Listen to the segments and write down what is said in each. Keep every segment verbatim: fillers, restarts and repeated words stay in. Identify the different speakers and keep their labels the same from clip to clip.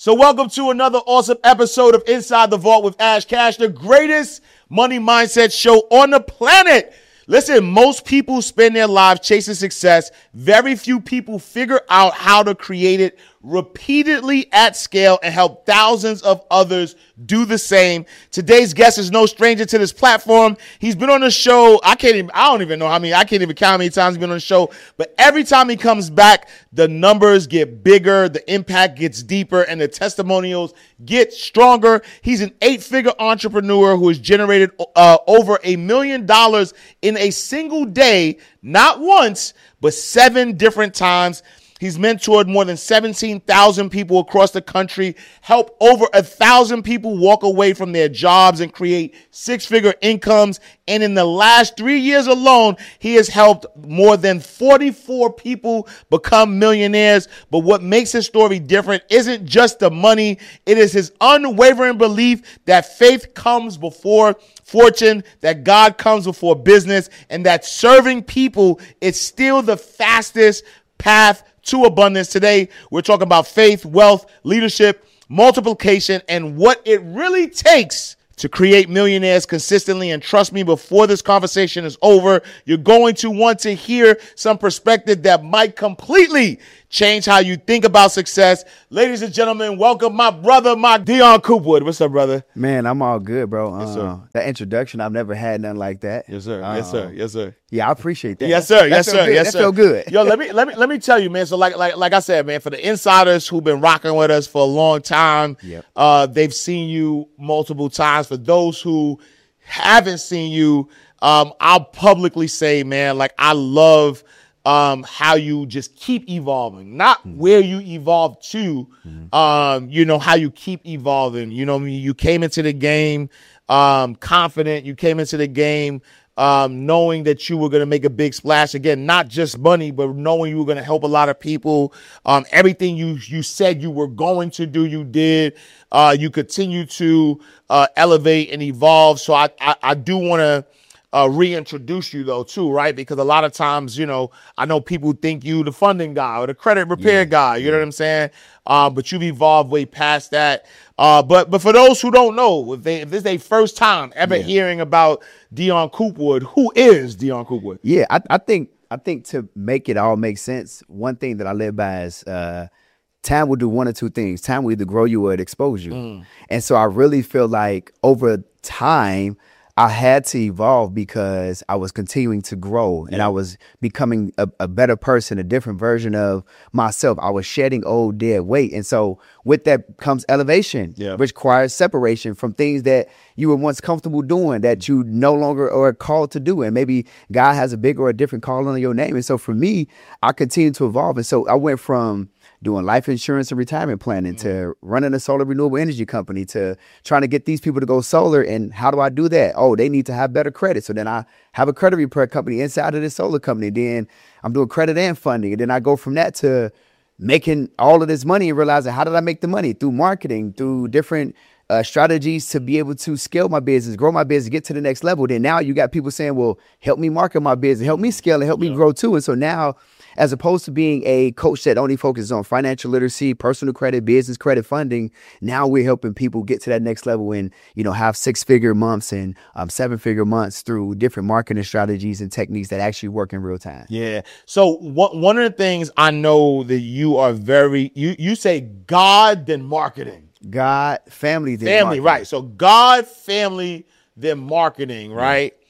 Speaker 1: So welcome to another awesome episode of Inside the Vault with Ash Cash, the greatest money mindset show on the planet. Listen, most people spend their lives chasing success. Very few people figure out how to create it repeatedly at scale and help thousands of others do the same. Today's guest is no stranger to this platform. He's been on the show. I can't even, I don't even know how many, I can't even count how many times he's been on the show, but every time he comes back, the numbers get bigger, the impact gets deeper, and the testimonials get stronger. He's an eight-figure entrepreneur who has generated uh, over a million dollars in a single day, not once, but seven different times. He's mentored more than seventeen thousand people across the country, helped over a thousand people walk away from their jobs and create six-figure incomes. And in the last three years alone, he has helped more than forty-four people become millionaires. But what makes his story different isn't just the money. It is his unwavering belief that faith comes before fortune, that God comes before business, and that serving people is still the fastest path to abundance. Today, we're talking about faith, wealth, leadership, multiplication, and what it really takes to create millionaires consistently. And trust me, before this conversation is over, you're going to want to hear some perspective that might completely change how you think about success. Ladies and gentlemen, welcome my brother, my Dion Coopwood. What's up, brother?
Speaker 2: Man, I'm all good, bro.
Speaker 1: Yes,
Speaker 2: uh,
Speaker 1: sir.
Speaker 2: That introduction, I've never had nothing like that.
Speaker 1: Yes, sir.
Speaker 2: Uh,
Speaker 1: Yes, sir. Yes, sir.
Speaker 2: Yeah, I appreciate that.
Speaker 1: Yes, sir.
Speaker 2: That
Speaker 1: Yes,
Speaker 2: felt
Speaker 1: sir.
Speaker 2: good.
Speaker 1: Yes,
Speaker 2: that
Speaker 1: sir.
Speaker 2: felt good.
Speaker 1: Yo, let me let me let me tell you, man. So, like like like I said, man, for the insiders who've been rocking with us for a long time,
Speaker 2: Yep.
Speaker 1: uh, they've seen you multiple times. For those who haven't seen you, um, I'll publicly say, man, like I love um how you just keep evolving, not mm-hmm. where you evolve to, mm-hmm. um, you know, how you keep evolving. You know, you came into the game um confident, you came into the game um knowing that you were going to make a big splash. Again, not just money, but knowing you were going to help a lot of people. Um everything you you said you were going to do, you did. Uh you continue to uh elevate and evolve. So I I, I do want to Uh, reintroduce you though too, right? Because a lot of times, you know, I know people think you the funding guy or the credit repair
Speaker 2: Yeah,
Speaker 1: guy, you
Speaker 2: yeah.
Speaker 1: know what I'm saying? Uh, but you've evolved way past that. Uh, but but for those who don't know, if, they, if this is their first time ever
Speaker 2: Yeah.
Speaker 1: hearing about Dion Coopwood, who is Dion Coopwood?
Speaker 2: Yeah, I, I think I think to make it all make sense, one thing that I live by is uh, time will do one or two things. Time will either grow you or it expose you. Mm. And so I really feel like over time, I had to evolve because I was continuing to grow and I was becoming a, a better person, a different version of myself. I was shedding old dead weight. And so with that comes elevation,
Speaker 1: Yeah.
Speaker 2: which requires separation from things that you were once comfortable doing that you no longer are called to do. And maybe God has a bigger or a different call on your name. And so for me, I continued to evolve. And so I went from doing life insurance and retirement planning mm-hmm. to running a solar renewable energy company to trying to get these people to go solar. And how do I do that? Oh, they need to have better credit. So then I have a credit repair company inside of this solar company. Then I'm doing credit and funding. And then I go from that to making all of this money and realizing, how did I make the money? Through marketing, through different uh, strategies to be able to scale my business, grow my business, get to the next level. Then now you got people saying, well, help me market my business, help me scale and help yeah. me grow too. And so now, as opposed to being a coach that only focuses on financial literacy, personal credit, business credit, funding, now we're helping people get to that next level and, you know, have six-figure months and um, seven-figure months through different marketing strategies and techniques that actually work in real time.
Speaker 1: Yeah. So one one of the things I know that you are very, you you say God, then marketing.
Speaker 2: God, family, then
Speaker 1: family,
Speaker 2: marketing.
Speaker 1: right? So God, family, then marketing, right? Yeah.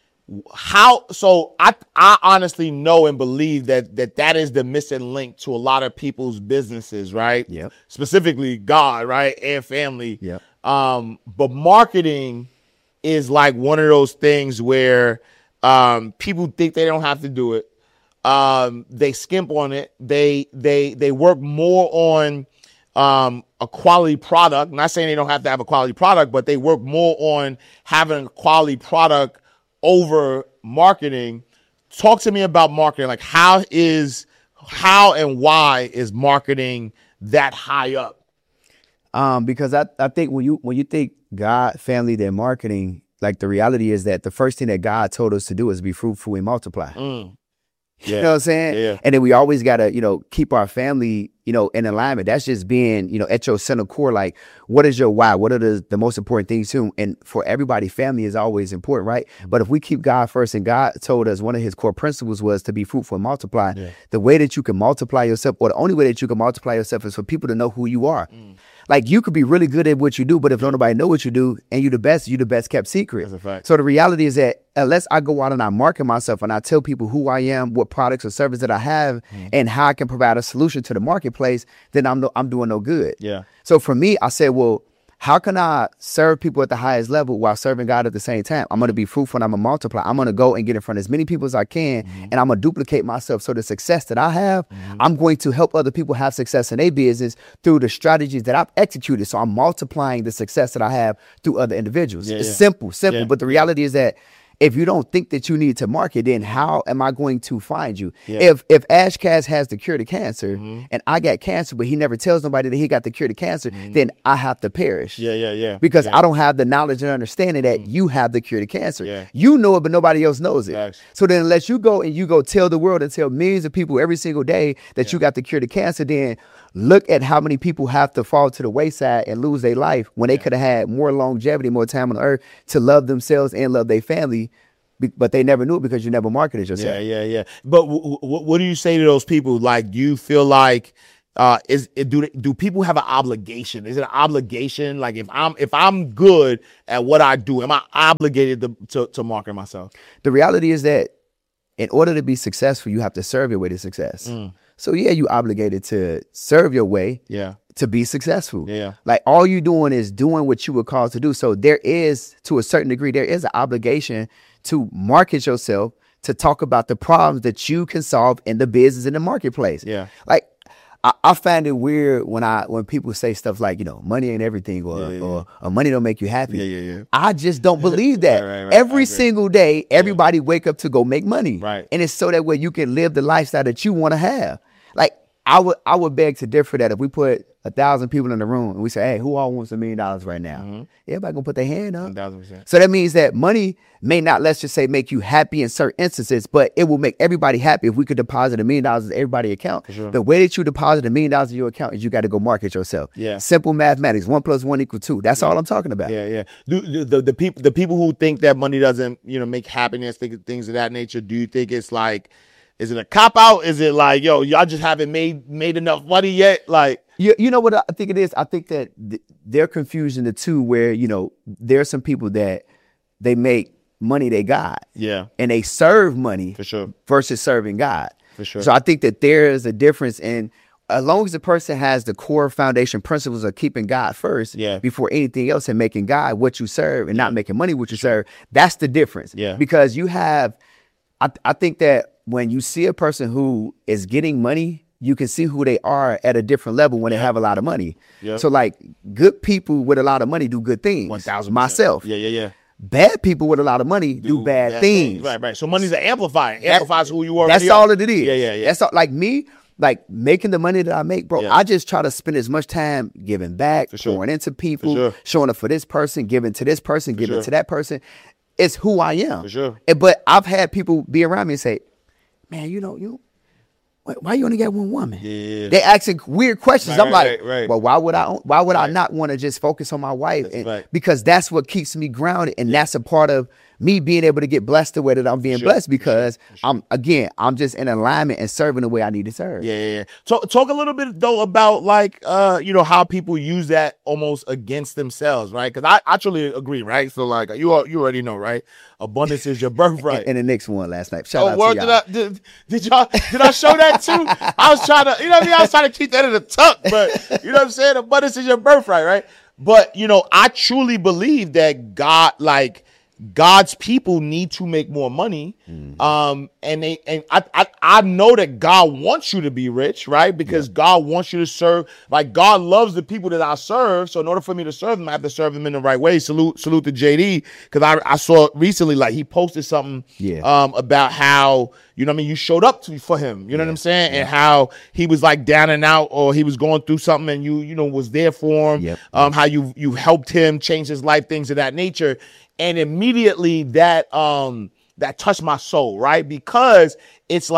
Speaker 1: How so I I honestly know and believe that that that is the missing link to a lot of people's businesses, right?
Speaker 2: Yep.
Speaker 1: Specifically God, right? And family.
Speaker 2: Yep.
Speaker 1: Um, but marketing is like one of those things where um people think they don't have to do it. Um, they skimp on it. They they they work more on um a quality product. I'm not saying they don't have to have a quality product, but they work more on having a quality product over marketing. Talk to me about marketing. Like how is, how and why is marketing that high up?
Speaker 2: Um, because I, I think when you, when you think God, family, then marketing, like the reality is that the first thing that God told us to do is be fruitful and multiply. Mm. You
Speaker 1: Yeah.
Speaker 2: know what I'm saying?
Speaker 1: Yeah, yeah.
Speaker 2: And then we always got to, you know, keep our family, you know, in alignment. That's just being, you know, at your center core. Like, what is your why? What are the, the most important things too? And for everybody, family is always important, right? But if we keep God first, and God told us one of his core principles was to be fruitful and multiply,
Speaker 1: Yeah.
Speaker 2: the way that you can multiply yourself, or the only way that you can multiply yourself, is for people to know who you are.
Speaker 1: Mm.
Speaker 2: Like, you could be really good at what you do, but if nobody know what you do and you the best, you the best kept secret.
Speaker 1: That's a fact.
Speaker 2: So the reality is that unless I go out and I market myself and I tell people who I am, what products or services that I have,
Speaker 1: Mm.
Speaker 2: and how I can provide a solution to the marketplace, then I'm no, I'm doing no good.
Speaker 1: Yeah.
Speaker 2: So for me, I said, well, how can I serve people at the highest level while serving God at the same time? I'm going to be fruitful and I'm going to multiply. I'm going to go and get in front of as many people as I can,
Speaker 1: Mm-hmm.
Speaker 2: and I'm going to duplicate myself. So the success that I have,
Speaker 1: Mm-hmm.
Speaker 2: I'm going to help other people have success in their business through the strategies that I've executed. So I'm multiplying the success that I have through other individuals.
Speaker 1: Yeah,
Speaker 2: it's
Speaker 1: yeah.
Speaker 2: simple, simple.
Speaker 1: Yeah.
Speaker 2: But the reality is that if you don't think that you need to market, then how am I going to find you?
Speaker 1: Yeah.
Speaker 2: If if Ash Cass has the cure to cancer,
Speaker 1: Mm-hmm.
Speaker 2: and I got cancer, but he never tells nobody that he got the cure to cancer, then I have to perish.
Speaker 1: Yeah, yeah, yeah.
Speaker 2: Because
Speaker 1: yeah.
Speaker 2: I don't have the knowledge and understanding that you have the cure to cancer.
Speaker 1: Yeah.
Speaker 2: You know it, but nobody else knows it.
Speaker 1: Facts.
Speaker 2: So then unless you go and you go tell the world and tell millions of people every single day that you got the cure to cancer, then look at how many people have to fall to the wayside and lose their life when they could have had more longevity, more time on earth to love themselves and love their family. be- But they never knew it because you never marketed yourself.
Speaker 1: Yeah, yeah, yeah. But w- w- what do you say to those people? Like, do you feel like uh, is it, do they, do people have an obligation? Is it an obligation? Like, if I'm if I'm good at what I do, am I obligated to to, to market myself?
Speaker 2: The reality is that in order to be successful, you have to serve your way to success.
Speaker 1: Mm.
Speaker 2: So yeah, you obligated to serve your way
Speaker 1: Yeah,
Speaker 2: to be successful.
Speaker 1: Yeah.
Speaker 2: Like, all you doing is doing what you were called to do. So there is, to a certain degree, there is an obligation to market yourself, to talk about the problems that you can solve in the business, in the marketplace.
Speaker 1: Yeah.
Speaker 2: Like, I, I find it weird when I when people say stuff like, you know, money ain't everything, or
Speaker 1: Yeah, yeah,
Speaker 2: or, or money don't make you happy.
Speaker 1: Yeah, yeah, yeah.
Speaker 2: I just don't believe that.
Speaker 1: Right, right, right. I
Speaker 2: Every
Speaker 1: agree.
Speaker 2: single day, everybody wake up to go make money.
Speaker 1: Right.
Speaker 2: And it's so that way you can live the lifestyle that you want to have. Like, I would I would beg to differ that if we put a thousand people in the room and we say, hey, who all wants a million dollars right now?
Speaker 1: Mm-hmm.
Speaker 2: Everybody gonna put their hand up.
Speaker 1: one thousand percent.
Speaker 2: So that means that money may not, let's just say, make you happy in certain instances, but it will make everybody happy if we could deposit a million dollars in everybody's account.
Speaker 1: sure.
Speaker 2: The way that you deposit a million dollars in your account is you got to go market yourself.
Speaker 1: Yeah.
Speaker 2: Simple mathematics. One plus one equal two. That's all I'm talking about.
Speaker 1: Yeah, yeah. Do, do the the people the people who think that money doesn't, you know, make happiness, think things of that nature? Do you think it's like, is it a cop out? Is it like, yo, y'all just haven't made made enough money yet? Like,
Speaker 2: You, you know what I think it is? I think that th- they're confusing the two, where, you know, there are some people that they make money they got,
Speaker 1: yeah,
Speaker 2: and they serve money
Speaker 1: for sure,
Speaker 2: versus serving God.
Speaker 1: for sure.
Speaker 2: So I think that there is a difference in, as long as the person has the core foundation principles of keeping God first,
Speaker 1: Yeah.
Speaker 2: before anything else, and making God what you serve and not making money what you serve, that's the difference.
Speaker 1: Yeah.
Speaker 2: Because you have, I, I think that when you see a person who is getting money, you can see who they are at a different level when they have a lot of money.
Speaker 1: Yeah.
Speaker 2: So like, good people with a lot of money do good things.
Speaker 1: one thousand
Speaker 2: Myself.
Speaker 1: Yeah, yeah, yeah.
Speaker 2: Bad people with a lot of money do, bad, things.
Speaker 1: Right, right. So money's an amplifier. Amplifies who you are.
Speaker 2: That's all that it is.
Speaker 1: Yeah, yeah, yeah.
Speaker 2: That's all. Like me, like making the money that I make, bro.
Speaker 1: Yeah.
Speaker 2: I just try to spend as much time giving back,
Speaker 1: sure.
Speaker 2: pouring into people,
Speaker 1: sure.
Speaker 2: showing up for this person, giving to this person, giving
Speaker 1: sure.
Speaker 2: to that person. It's who I am.
Speaker 1: For sure.
Speaker 2: And- but I've had people be around me and say, "Man, you know, you why, why you only got one woman?"
Speaker 1: Yeah.
Speaker 2: They asking weird questions.
Speaker 1: Right,
Speaker 2: I'm
Speaker 1: right,
Speaker 2: like,
Speaker 1: right, right.
Speaker 2: well, why would I? Why would I not want to just focus on my wife?
Speaker 1: That's
Speaker 2: And-
Speaker 1: right.
Speaker 2: Because that's what keeps me grounded, and that's a part of me being able to get blessed the way that I'm being
Speaker 1: Sure,
Speaker 2: blessed,
Speaker 1: for
Speaker 2: because
Speaker 1: sure, for sure.
Speaker 2: I'm again, I'm just in alignment and serving the way I need to serve.
Speaker 1: Yeah, yeah, yeah. Talk, talk a little bit though about like, uh, you know, how people use that almost against themselves, right? Because I actually agree, right? So like, you al- you already know, right? Abundance is your birthright.
Speaker 2: And, and the next one last night. Shout
Speaker 1: Oh,
Speaker 2: out
Speaker 1: word,
Speaker 2: to
Speaker 1: did,
Speaker 2: y'all.
Speaker 1: I, did, did y'all did I show that too? I was trying to, you know what I mean? I was trying to keep that in the tuck, but you know what I'm saying? Abundance is your birthright, right? But you know, I truly believe that God, like God's people, need to make more money.
Speaker 2: Mm-hmm.
Speaker 1: Um, and they and I, I I know that God wants you to be rich, right? Because God wants you to serve. Like, God loves the people that I serve. So in order for me to serve them, I have to serve them in the right way. Salute, salute to J D, because I, I saw recently, like, he posted something
Speaker 2: Yeah.
Speaker 1: um about how, you know what I mean, you showed up to for him, you know what I'm saying? And how he was like down and out, or he was going through something, and you, you know, was there for him.
Speaker 2: Yep.
Speaker 1: Um, how you you helped him change his life, things of that nature. And immediately that um that touched my soul, right? Because it's like,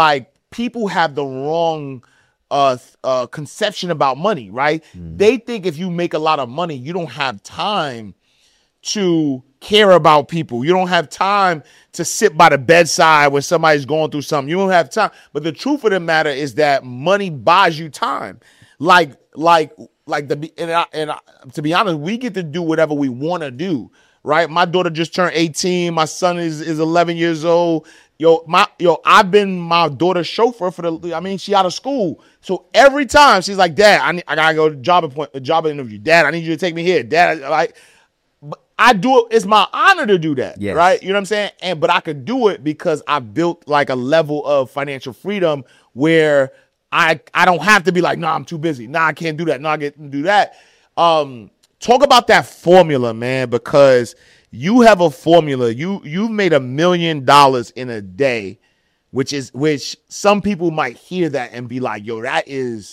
Speaker 1: people have the wrong uh, uh, conception about money, right? Mm. They think if you make a lot of money, you don't have time to care about people. You don't have time to sit by the bedside when somebody's going through something. You don't have time. But the truth of the matter is that money buys you time. Like, like, like the and, I, and I, to be honest, we get to do whatever we want to do, right? My daughter just turned eighteen. My son is is eleven years old. Yo, my yo, I've been my daughter's chauffeur for the. I mean, she out of school, so every time she's like, "Dad, I need, I gotta go to job appointment, job interview. Dad, I need you to take me here. Dad, like." I do it. It's my honor to do that, yes. right? You know what I'm saying? And but I could do it because I built like a level of financial freedom where I I don't have to be like, no, nah, I'm too busy. No, nah, I can't do that. No, nah, I can't do that. Um, talk about that formula, man, because you have a formula. You you've made a million dollars in a day, which is which some people might hear that and be like, yo, that is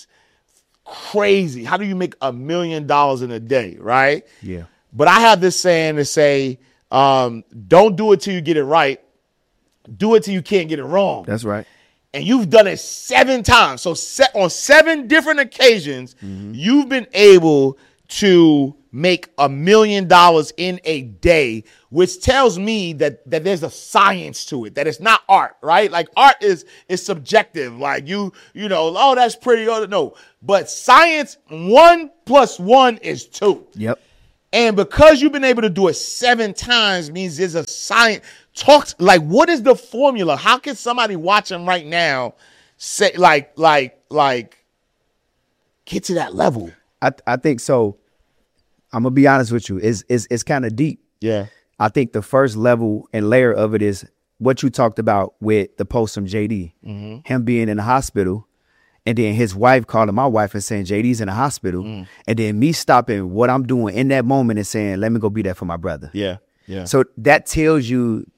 Speaker 1: crazy. How do you make a million dollars in a day, right?
Speaker 2: Yeah.
Speaker 1: But I have this saying to say, um, don't do it till you get it right. Do it till you can't get it wrong.
Speaker 2: That's right.
Speaker 1: And you've done it seven times. So se- on seven different occasions, mm-hmm. you've been able to make a million dollars in a day, which tells me that, that there's a science to it, that it's not art, right? Like art is, is subjective. Like you, you know, oh, that's pretty. Oh, no. But science, one plus one is two.
Speaker 2: Yep.
Speaker 1: And because you've been able to do it seven times means there's a science. Talks like, what is the formula? How can somebody watching right now say like, like, like get to that level?
Speaker 2: I I think so. I'm gonna be honest with you. It's it's it's kind of deep.
Speaker 1: Yeah.
Speaker 2: I think the first level and layer of it is what you talked about with the post from J D, mm-hmm. him being in the hospital. And then his wife calling my wife and saying, J D's in the hospital. Mm. And then me stopping what I'm doing in that moment and saying, let me go be there for my brother.
Speaker 1: Yeah. Yeah.
Speaker 2: So that tells you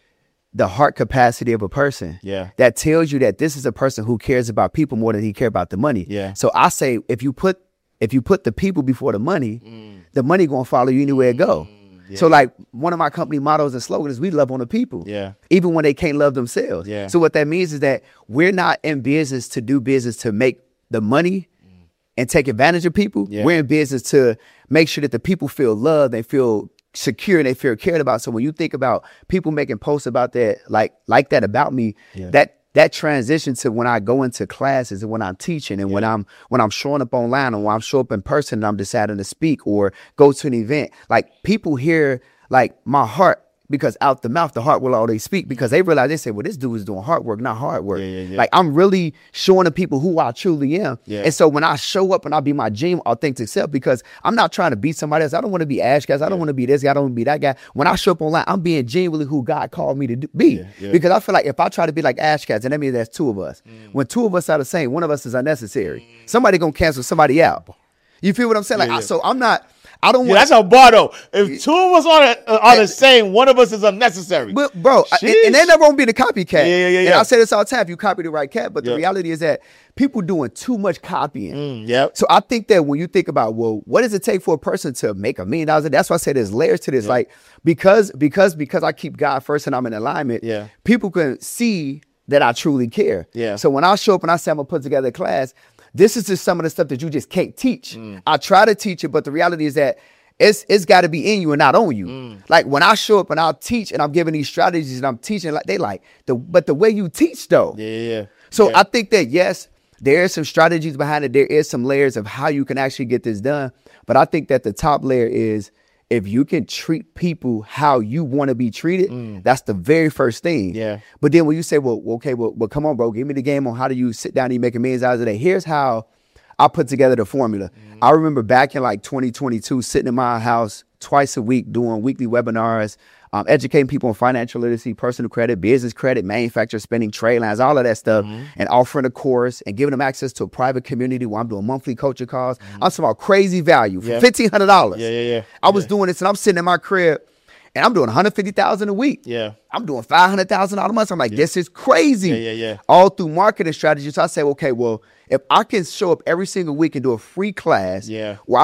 Speaker 2: the heart capacity of a person.
Speaker 1: Yeah.
Speaker 2: That tells you that this is a person who cares about people more than he cares about the money.
Speaker 1: Yeah.
Speaker 2: So I say, if you put if you put the people before the money, mm. the money gonna follow you anywhere it go. Yeah. So like one of my company mottos and slogans is we love on the people.
Speaker 1: Yeah.
Speaker 2: Even when they can't love themselves.
Speaker 1: Yeah.
Speaker 2: So what that means is that we're not in business to do business to make the money mm. and take advantage of people. Yeah. We're in business to make sure that the people feel loved, they feel secure, and they feel cared about. So when you think about people making posts about that, like like that about me, yeah. that that transition to when I go into classes and when I'm teaching and yeah. when I'm when I'm showing up online and when I'm showing up in person and I'm deciding to speak or go to an event, like people hear like my heart, because out the mouth, the heart will always speak, because they realize, they say, well, this dude is doing hard work, not hard work.
Speaker 1: Yeah, yeah, yeah.
Speaker 2: Like I'm really showing the people who I truly am.
Speaker 1: Yeah.
Speaker 2: And so when I show up and I be my genuine, authentic self, because I'm not trying to be somebody else. I don't want to be Ash guys. I don't yeah. want to be this guy. I don't want to be that guy. When I show up online, I'm being genuinely who God called me to do, be.
Speaker 1: Yeah, yeah.
Speaker 2: Because I feel like if I try to be like Ash guys, then that means there's two of us. Mm. When two of us are the same, one of us is unnecessary. Mm. Somebody gonna cancel somebody out. You feel what I'm saying? Like,
Speaker 1: yeah, yeah.
Speaker 2: I, so I'm not. I don't
Speaker 1: yeah,
Speaker 2: want.
Speaker 1: That's a bar though. If two of us are, uh, are the same, one of us is unnecessary.
Speaker 2: But bro, I, and, and they never won't be the copycat.
Speaker 1: Yeah, yeah, yeah.
Speaker 2: And
Speaker 1: yeah.
Speaker 2: I say this all the time: if you copy the right cat, but the
Speaker 1: yep.
Speaker 2: reality is that people doing too much copying.
Speaker 1: Mm, yep.
Speaker 2: So I think that when you think about, well, what does it take for a person to make a million dollars? That's why I say there's layers to this. Yep. Like because because because I keep God first and I'm in alignment.
Speaker 1: Yeah.
Speaker 2: People can see that I truly care.
Speaker 1: Yeah.
Speaker 2: So when I show up and I say I'm gonna put together a class, this is just some of the stuff that you just can't teach.
Speaker 1: Mm.
Speaker 2: I try to teach it, but the reality is that It's it's got to be in you and not on you. Mm. Like when I show up and I'll teach and I'm giving these strategies and I'm teaching, like they like the but the way you teach though.
Speaker 1: Yeah, yeah.
Speaker 2: So
Speaker 1: yeah.
Speaker 2: I think that yes, there is some strategies behind it. There is some layers of how you can actually get this done. But I think that the top layer is if you can treat people how you want to be treated, mm. that's the very first thing.
Speaker 1: Yeah.
Speaker 2: But then when you say, well, okay, well, well, come on, bro, give me the game on how do you sit down and you make a million dollars a day. Here's how I put together the formula. Mm. I remember back in like twenty twenty-two, sitting in my house twice a week doing weekly webinars, um, educating people on financial literacy, personal credit, business credit, manufacturer spending, trade lines, all of that stuff, mm-hmm. and offering a course and giving them access to a private community where I'm doing monthly coaching calls. Mm-hmm. I'm talking about crazy value for
Speaker 1: yeah.
Speaker 2: fifteen hundred dollars.
Speaker 1: Yeah, yeah, yeah.
Speaker 2: I was
Speaker 1: yeah.
Speaker 2: doing this and I'm sitting in my crib and I'm doing one hundred fifty thousand dollars a week.
Speaker 1: Yeah.
Speaker 2: I'm doing five hundred thousand dollars a month. So I'm like, yeah. this is crazy.
Speaker 1: Yeah, yeah, yeah.
Speaker 2: All through marketing strategies. So I say, okay, well, if I can show up every single week and do a free class
Speaker 1: yeah.
Speaker 2: where I got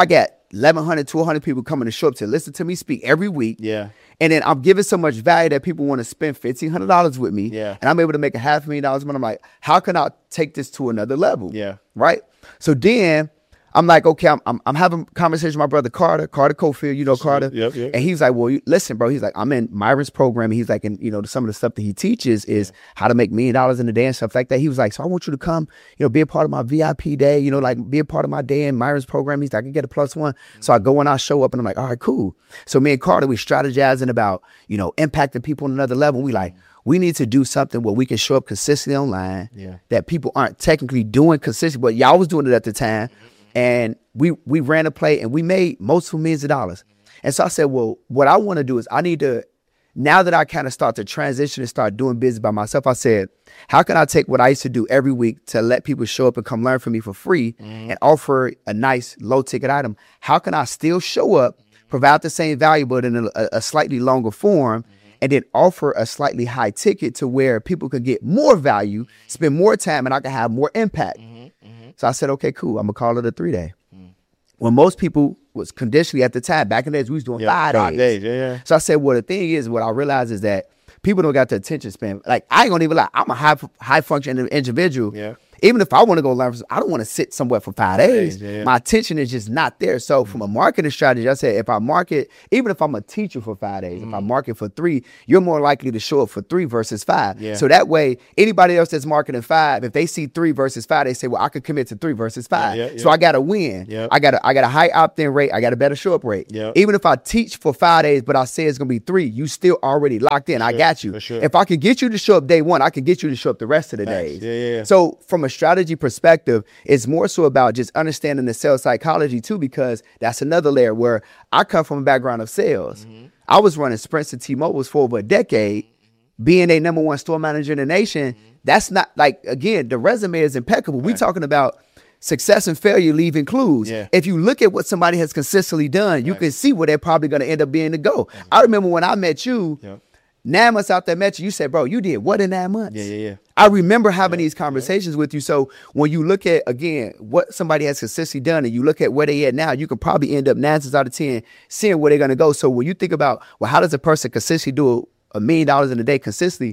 Speaker 2: eleven hundred, twelve hundred people coming to show up to listen to me speak every week.
Speaker 1: Yeah.
Speaker 2: And then I'm giving so much value that people want to spend fifteen hundred dollars with me.
Speaker 1: Yeah.
Speaker 2: And I'm able to make a half a million dollars a month. I'm like, how can I take this to another level?
Speaker 1: Yeah.
Speaker 2: Right? So then I'm like, okay, I'm, I'm I'm having a conversation with my brother Carter, Carter Cofield, you know Carter.
Speaker 1: Yep, yep.
Speaker 2: And he's like, well, you, listen, bro. He's like, I'm in Myron's program. And he's like, and you know, some of the stuff that he teaches is yeah. how to make million dollars in a day and stuff like that. He was like, so I want you to come, you know, be a part of my V I P day, you know, like be a part of my day in Myron's program. He's like, I can get a plus one. Mm-hmm. So I go and I show up and I'm like, all right, cool. So me and Carter, we strategizing about, you know, impacting people on another level. We like, we need to do something where we can show up consistently online
Speaker 1: yeah.
Speaker 2: that people aren't technically doing consistently, but y'all was doing it at the time. Mm-hmm. And we we ran a play and we made multiple millions of dollars. And so I said, well, what I want to do is I need to, now that I kind of start to transition and start doing business by myself, I said, how can I take what I used to do every week to let people show up and come learn from me for free mm-hmm. and offer a nice low ticket item? How can I still show up, provide the same value, but in a, a slightly longer form, mm-hmm. and then offer a slightly high ticket to where people could get more value, spend more time, and I can have more impact. Mm-hmm. So I said, okay, cool. I'm going to call it a three day. Mm. When most people was conditionally at the time, back in the days, we was doing
Speaker 1: yeah,
Speaker 2: five,
Speaker 1: five
Speaker 2: days.
Speaker 1: days. Yeah, yeah.
Speaker 2: So I said, well, the thing is, what I realized is that people don't got the attention span. Like, I ain't going to even lie. I'm a high high functioning individual.
Speaker 1: Yeah.
Speaker 2: Even if I want to go learn, I don't want to sit somewhere for five days.
Speaker 1: Yeah, yeah.
Speaker 2: My attention is just not there. So mm-hmm. from a marketing strategy, I said, if I market, even if I'm a teacher for five days, mm-hmm. if I market for three, you're more likely to show up for three versus five.
Speaker 1: Yeah.
Speaker 2: So that way, anybody else that's marketing five, if they see three versus five, they say, well, I could commit to three versus five. Yeah, yeah, yeah. So I got to win. Yep. I got a, I got a high opt-in rate. I got a better show-up rate. Yep. Even if I teach for five days, but I say it's going to be three, you still already locked in.
Speaker 1: For
Speaker 2: I
Speaker 1: sure.
Speaker 2: got you.
Speaker 1: Sure.
Speaker 2: If I can get you to show up day one, I can get you to show up the rest of the
Speaker 1: Thanks.
Speaker 2: days.
Speaker 1: Yeah, yeah, yeah.
Speaker 2: So from a strategy perspective, it's more so about just understanding the sales psychology too, because that's another layer where I come from a background of sales. Mm-hmm. I was running Sprints and T-Mobiles for over a decade, mm-hmm. being a number one store manager in the nation. Mm-hmm. That's not like, again, the resume is impeccable. Right. We're talking about success and failure leaving clues.
Speaker 1: Yeah.
Speaker 2: If you look at what somebody has consistently done, you right. can see where they're probably going to end up being to go. Mm-hmm. I remember when I met you, yep. nine months after I met you, you said, bro, you did what in nine months?
Speaker 1: Yeah, yeah, yeah.
Speaker 2: I remember having
Speaker 1: yeah,
Speaker 2: these conversations yeah. with you. So when you look at, again, what somebody has consistently done and you look at where they at now, you can probably end up nine times out of ten seeing where they're going to go. So when you think about, well, how does a person consistently do a million dollars in a day consistently?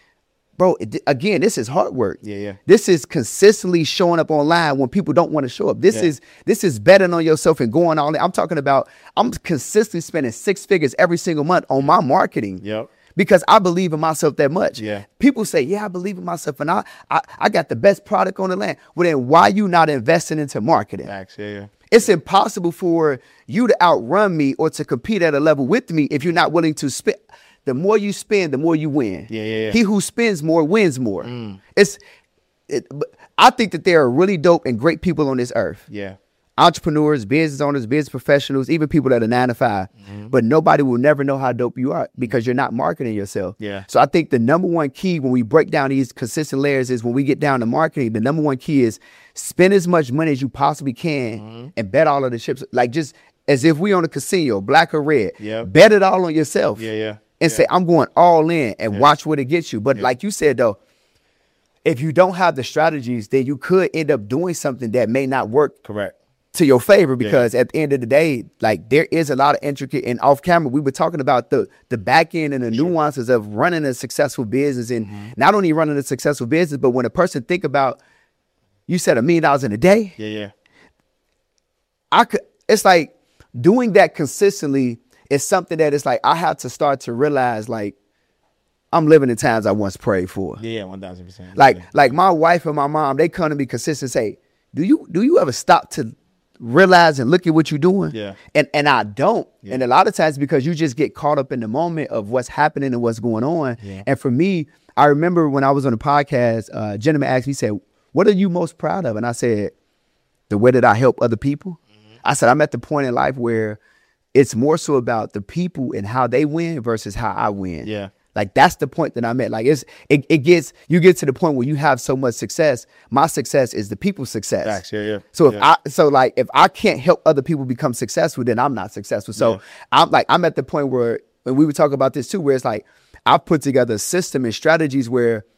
Speaker 2: Bro, it, again, this is hard work.
Speaker 1: Yeah, yeah.
Speaker 2: This is consistently showing up online when people don't want to show up. This
Speaker 1: yeah.
Speaker 2: is this is betting on yourself and going all in. I'm talking about, I'm consistently spending six figures every single month on my marketing.
Speaker 1: Yep.
Speaker 2: Because I believe in myself that much.
Speaker 1: Yeah.
Speaker 2: People say, yeah, I believe in myself and I, I I got the best product on the land. Well, then why you not investing into marketing?
Speaker 1: Facts, yeah, yeah.
Speaker 2: It's impossible for you to outrun me or to compete at a level with me if you're not willing to spend. The more you spend, the more you win.
Speaker 1: Yeah, yeah, yeah.
Speaker 2: He who spends more wins more.
Speaker 1: Mm.
Speaker 2: It's, it, I think that there are really dope and great people on this earth.
Speaker 1: Yeah.
Speaker 2: Entrepreneurs, business owners, business professionals, even people that are nine to five. Mm-hmm. But nobody will never know how dope you are because you're not marketing yourself.
Speaker 1: Yeah.
Speaker 2: So I think the number one key when we break down these consistent layers is when we get down to marketing, the number one key is spend as much money as you possibly can mm-hmm. and bet all of the chips. Like just as if we on a casino, black or red.
Speaker 1: Yeah.
Speaker 2: Bet it all on yourself.
Speaker 1: Yeah, yeah.
Speaker 2: And
Speaker 1: yeah.
Speaker 2: say, I'm going all in and
Speaker 1: yeah.
Speaker 2: watch what it gets you. But
Speaker 1: yeah.
Speaker 2: like you said, though, if you don't have the strategies, then you could end up doing something that may not work.
Speaker 1: Correct.
Speaker 2: To your favor, because
Speaker 1: yeah.
Speaker 2: at the end of the day, like there is a lot of intricate and off camera. We were talking about the the back end and the sure. nuances of running a successful business and mm-hmm. not only running a successful business, but when a person think about, you said a million dollars in a day.
Speaker 1: Yeah, yeah.
Speaker 2: I could, it's like doing that consistently is something that it's like, I have to start to realize like, I'm living in times I once prayed for.
Speaker 1: Yeah, one thousand percent.
Speaker 2: Like, like my wife and my mom, they come to me consistent and say, do you, do you ever stop to realize and look at what you're doing?
Speaker 1: Yeah.
Speaker 2: And and I don't.
Speaker 1: Yeah.
Speaker 2: And a lot of times because you just get caught up in the moment of what's happening and what's going on.
Speaker 1: Yeah.
Speaker 2: And for me, I remember when I was on the podcast, uh, a gentleman asked me, he said, what are you most proud of? And I said, the way that I help other people. Mm-hmm. I said, I'm at the point in life where it's more so about the people and how they win versus how I win.
Speaker 1: Yeah.
Speaker 2: Like that's the point that I'm at. Like it's it, it gets you get to the point where you have so much success. My success is the people's success.
Speaker 1: Facts, yeah, yeah.
Speaker 2: So if
Speaker 1: yeah.
Speaker 2: I so like if I can't help other people become successful, then I'm not successful. So
Speaker 1: yeah.
Speaker 2: I'm like I'm at the point where, and we were talking about this too, where it's like I've put together a system and strategies where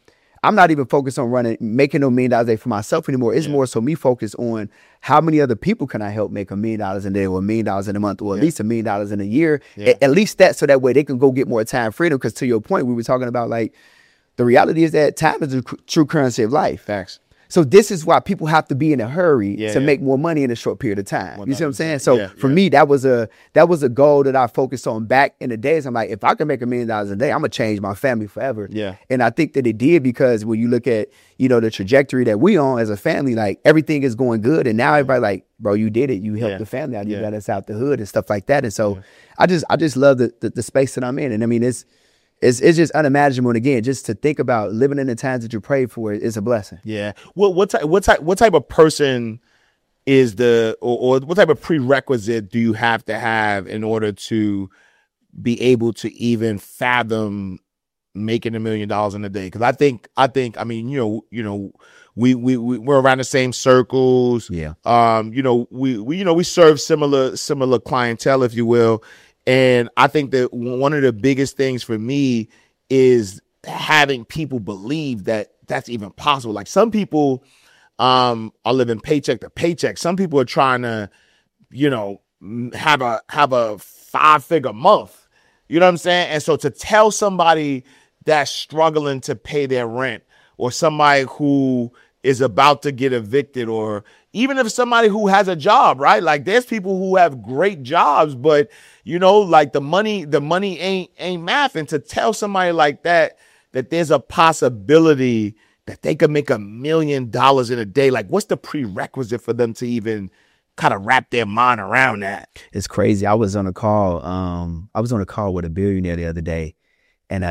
Speaker 2: I'm not even focused on running, making no million dollars a day for myself anymore. It's yeah. more so me focused on how many other people can I help make a million dollars a day or a million dollars in a month or at yeah. least a million dollars in a year. Yeah. At, at least that, so that way they can go get more time freedom. Because to your point, we were talking about like, the reality is that time is the true currency of life.
Speaker 1: Facts.
Speaker 2: So this is why people have to be in a hurry
Speaker 1: yeah,
Speaker 2: to
Speaker 1: yeah.
Speaker 2: make more money in a short period of time. You see what I'm saying? So
Speaker 1: yeah,
Speaker 2: for
Speaker 1: yeah.
Speaker 2: me, that was a that was a goal that I focused on back in the days. I'm like, if I can make a million dollars a day, I'm gonna change my family forever.
Speaker 1: Yeah.
Speaker 2: And I think that it did, because when you look at, you know, the trajectory that we on as a family, like everything is going good. And now everybody like, bro, you did it. You helped
Speaker 1: yeah.
Speaker 2: the family out. You
Speaker 1: yeah.
Speaker 2: got us out the hood and stuff like that. And so
Speaker 1: yeah.
Speaker 2: I just I just love the, the the space that I'm in. And I mean, it's It's it's just unimaginable. And again, just to think about living in the times that you prayed for is a blessing.
Speaker 1: Yeah. What what type what type what type of person is the or, or what type of prerequisite do you have to have in order to be able to even fathom making a million dollars in a day? Because I think I think I mean you know you know we we we we're around the same circles.
Speaker 2: Yeah.
Speaker 1: Um. You know we we you know we serve similar similar clientele, if you will. And I think that one of the biggest things for me is having people believe that that's even possible. Like some people um, are living paycheck to paycheck. Some people are trying to, you know, have a have a five figure month. You know what I'm saying? And so to tell somebody that's struggling to pay their rent, or somebody who is about to get evicted, or even if somebody who has a job, right? Like there's people who have great jobs, but you know, like the money, the money ain't ain't math. And to tell somebody like that that there's a possibility that they could make a million dollars in a day, like what's the prerequisite for them to even kind of wrap their mind around that?
Speaker 2: It's crazy. I was on a call. Um, I was on a call with a billionaire the other day,